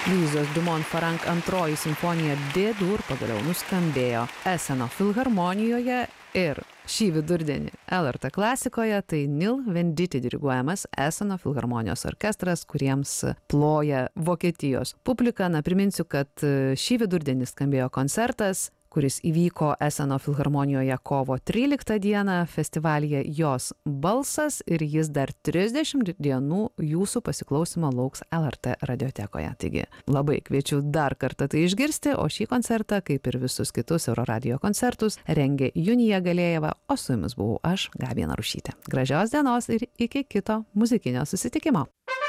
Luizos Dumont Farank antroji simfonija D-dur pagaliau nuskambėjo Eseno filharmonijoje ir šį vidurdienį LRT klasikoje tai Nil Venditti diriguojamas Eseno filharmonijos orkestras, kuriems ploja Vokietijos publika. Na, priminsiu, kad šį vidurdienį skambėjo koncertas, kuris įvyko Eseno filharmonijoje kovo 13 dieną festivalyje Jos balsas ir jis dar 30 dienų jūsų pasiklausimo lauks LRT radiotekoje. Taigi labai kviečiu dar kartą tai išgirsti, o šį koncertą, kaip ir visus kitus Euroradijo koncertus, rengė Junija Galėjeva, o su jumis buvau aš, Gabija Narušytė. Gražios dienos ir iki kito muzikinio susitikimo.